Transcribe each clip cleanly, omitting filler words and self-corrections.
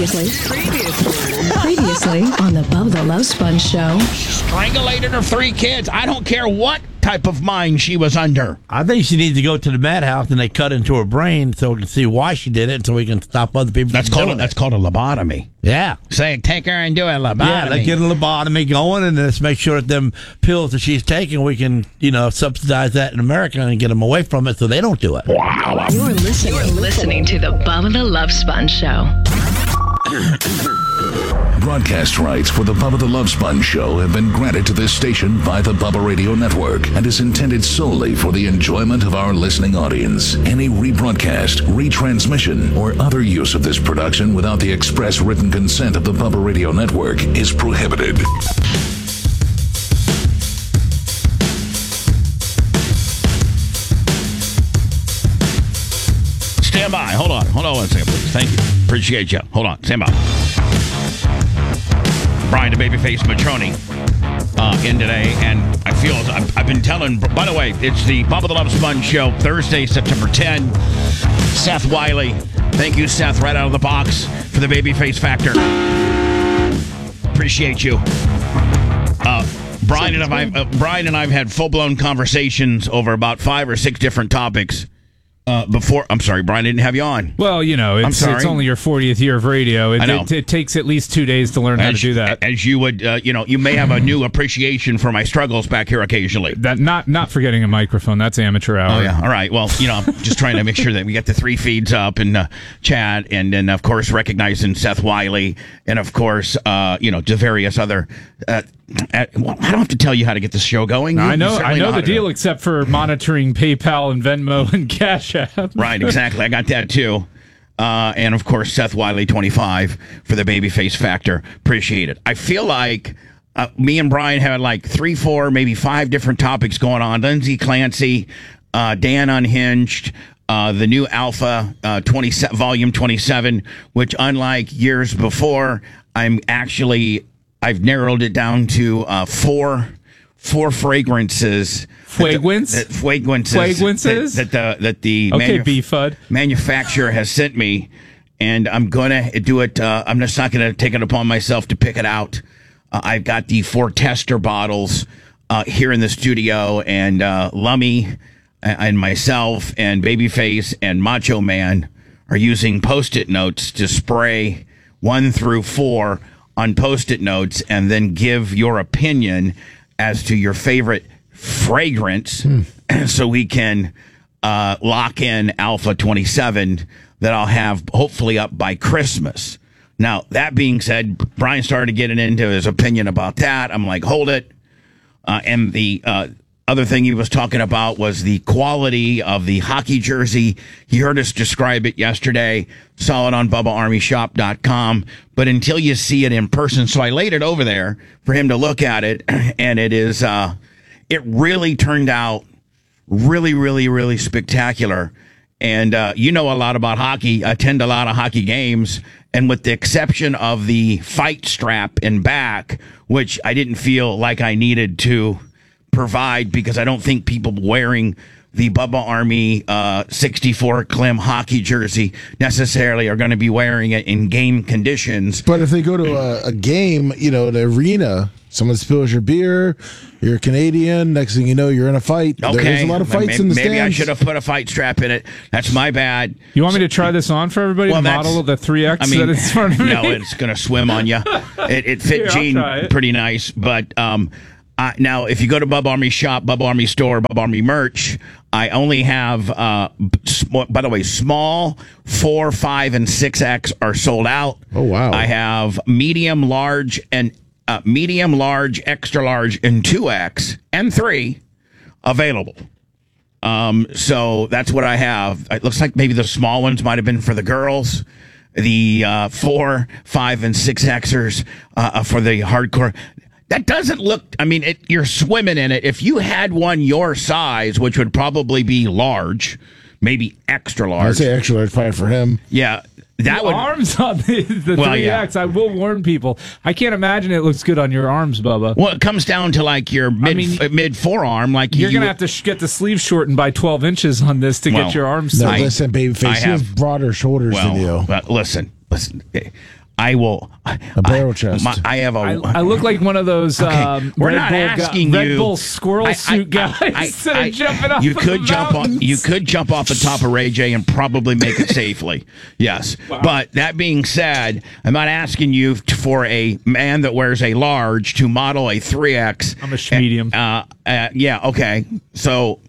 Previously on the Bubba the Love Sponge Show. Strangulated her 3 kids. I don't care what type of mind she was under. I think she needs to go to the madhouse and they cut into her brain so we can see why she did it, so we can stop other people. That's called a lobotomy. Yeah. Say, take her and do a lobotomy. Yeah, let's get a lobotomy going and let's make sure that them pills that she's taking, we can, subsidize that in America and get them away from it so they don't do it. Wow. You're listening to the Bubba the Love Sponge Show. Broadcast rights for the Bubba the Love Sponge Show have been granted to this station by the Bubba Radio Network and is intended solely for the enjoyment of our listening audience. Any rebroadcast, retransmission, or other use of this production without the express written consent of the Bubba Radio Network is prohibited. Stand by. Hold on 1 second, please. Thank you. Appreciate you. Hold on. Stand by. Brian the Babyface Matroni in today, and I feel I've been telling. By the way, it's the Bubba the Love Sponge Show, Thursday, September 10. Seth Wiley, thank you, Seth, right out of the box for the Babyface Factor. Appreciate you. Brian and I've had full blown conversations over about 5 or 6 different topics. Before, I'm sorry, Brian, I didn't have you on. Well, it's only your 40th year of radio. It takes at least 2 days to learn how to do that. As you would, you may have a new appreciation for my struggles back here occasionally. That not forgetting a microphone. That's amateur hour. Oh, yeah. All right. Well, I'm just trying to make sure that we get the 3 feeds up in chat, and then, of course, recognizing Seth Wiley, and, of course, the various other... I don't have to tell you how to get this show going. I know the deal, except for monitoring PayPal and Venmo and Cash App. Right, exactly. I got that too. And of course, Seth Wiley 25 for the Babyface Factor. Appreciate it. I feel like me and Brian had like 3, 4, maybe 5 different topics going on. Lindsay Clancy, Dan Unhinged, the new Alpha 27, Volume 27, which unlike years before, I've narrowed it down to 4 fragrances. Fragrances that the BFUD manufacturer has sent me, and I'm gonna do it. I'm just not gonna take it upon myself to pick it out. I've got the 4 tester bottles here in the studio, and Lummy and myself and Babyface and Macho Man are using Post-it notes to spray 1 through 4 on Post-it notes, and then give your opinion as to your favorite fragrance, so we can lock in Alpha 27 that I'll have hopefully up by Christmas. Now, that being said, Brian started getting into his opinion about that. I'm like, hold it. And the other thing he was talking about was the quality of the hockey jersey. He heard us describe it yesterday, saw it on BubbaArmyShop.com, but until you see it in person, so I laid it over there for him to look at it, and it is, it really turned out really, really, really spectacular. And you know a lot about hockey, attend a lot of hockey games, and with the exception of the fight strap in back, which I didn't feel like I needed to provide, because I don't think people wearing the Bubba Army 64 Clem hockey jersey necessarily are going to be wearing it in game conditions. But if they go to a game, an arena, someone spills your beer, you're Canadian, next thing you know, you're in a fight. Okay. There's a lot of fights in the stands. Maybe I should have put a fight strap in it. That's my bad. You want me to try this on for everybody? Well, the model of the 3X that is in front of me? No, it's going to swim on you. It fit Gene pretty nice, but... now, if you go to Bubba Army Shop, Bubba Army Store, Bubba Army Merch, I only have, by the way, small 4, 5, and 6X are sold out. Oh, wow. I have medium, large, extra large, and 2X and 3 available. So that's what I have. It looks like maybe the small ones might have been for the girls. The 4, 5, and 6Xers for the hardcore. That doesn't look, you're swimming in it. If you had one your size, which would probably be large, maybe extra large. I'd say extra large, probably for him. Yeah. That would, arms on the 3X, yeah. I will warn people. I can't imagine it looks good on your arms, Bubba. Well, it comes down to like your mid forearm. Like you're going to have to get the sleeve shortened by 12 inches on this to get your arms. No, listen, Babyface, you have broader shoulders than you. Listen. I will. A barrel chest. I have a. I look like one of those we're not asking Red you. Bull squirrel suit guys that are jumping off. You could jump on. You could jump off the top of Ray J and probably make it safely. Yes, but that being said, I'm not asking you for a man that wears a large to model a 3X. I'm a medium. Yeah. Okay. So,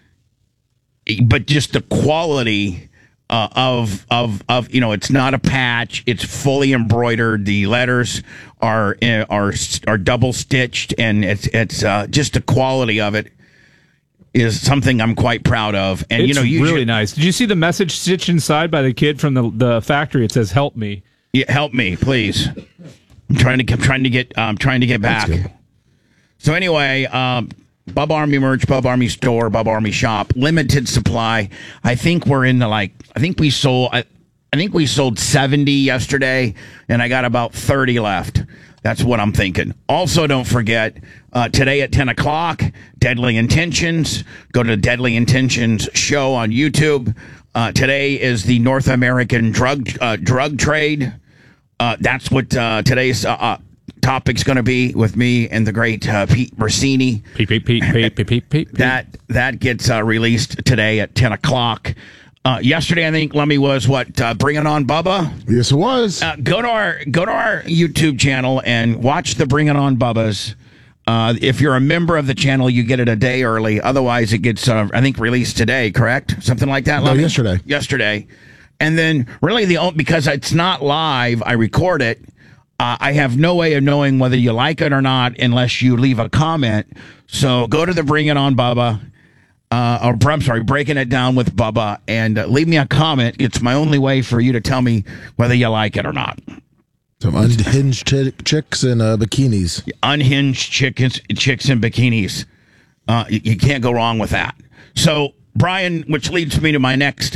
but just the quality. Of it's not a patch. It's fully embroidered. The letters are double stitched, and it's just the quality of it is something I'm quite proud of. And it's really nice. Did you see the message stitched inside by the kid from the factory? It says "Help me." Yeah, help me, please. I'm trying to get back. So anyway, Bub Army merch, Bub Army store, Bub Army shop, limited supply. I think we're in I think we sold 70 yesterday, and I got about 30 left. That's what I'm thinking. Also, don't forget, today at 10 o'clock, Deadly Intentions. Go to Deadly Intentions show on YouTube. Today is the North American drug trade. That's what today's topic's going to be with me and the great Pete Bersini. Pete. That gets released today at 10 o'clock. Yesterday, I think Lummy was Bringing On Bubba. Yes, it was. Go to our YouTube channel and watch the Bringing On Bubbas. If you're a member of the channel, you get it a day early. Otherwise, it gets I think released today. Correct? Something like that. No, Lummy? yesterday. Yesterday, and then really because it's not live, I record it. I have no way of knowing whether you like it or not unless you leave a comment. So go to the Bring It On Bubba, Breaking It Down with Bubba, and leave me a comment. It's my only way for you to tell me whether you like it or not. Some unhinged chicks in bikinis. Unhinged chicks in bikinis. You can't go wrong with that. So, Brian, which leads me to my next.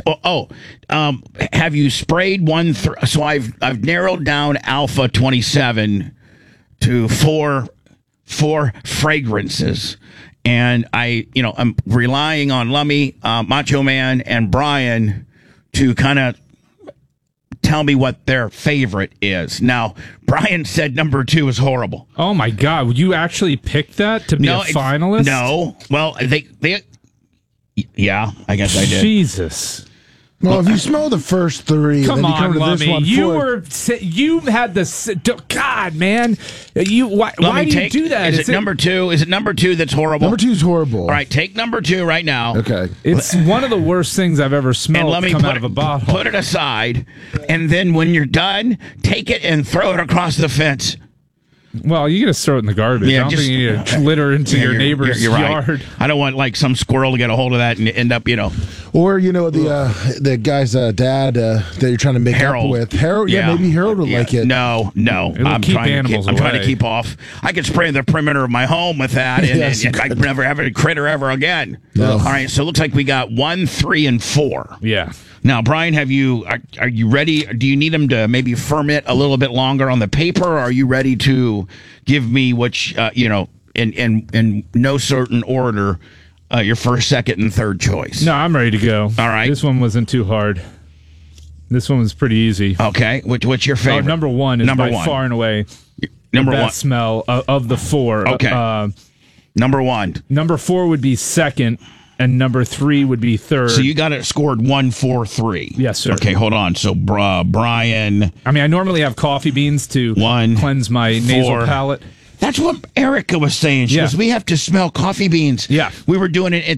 Have you sprayed one? So I've narrowed down Alpha 27 to four fragrances, and I'm relying on Lummy, Macho Man, and Brian to kind of tell me what their favorite is. Now, Brian said number 2 is horrible. Oh my God! Would you actually pick that to be a finalist? No. Well, they. Yeah, I guess I did. Jesus. Well, if you smell the first 3, come then you on, come to Lummy. this one. You had the God, man. Why do you do that? Is it number 2? Is it number 2 that's horrible? Number 2 is horrible. All right, take number 2 right now. Okay. It's one of the worst things I've ever smelled come out of a bottle. Put it aside, and then when you're done, take it and throw it across the fence. Well, you just throw it in the garbage. I don't think you need to litter into your neighbor's yard. Right. I don't want some squirrel to get a hold of that and end up, Or the guy's dad that you're trying to make Harold. up with. Harold, maybe Harold would like it. No. I'm trying to keep off. I could spray the perimeter of my home with that, and I'd never have a critter ever again. No. All right, so it looks like we got 1, 3, and 4. Yeah. Now, Brian, are you ready? Do you need them to maybe ferment a little bit longer on the paper, or are you ready to give me which in no certain order your first, second, and third choice? No, I'm ready to go. All right. This one wasn't too hard. This one was pretty easy. Okay. What's your favorite? Number 1 is by far and away the best smell of the 4. Okay. Number 1. Number 4 would be second. And number 3 would be third. So you got it scored 1, 4, 3. Yes, sir. Okay, hold on. So Brian. I mean, I normally have coffee beans to cleanse my nasal palate. That's what Erica was saying. She goes, we have to smell coffee beans. Yeah. We were doing it at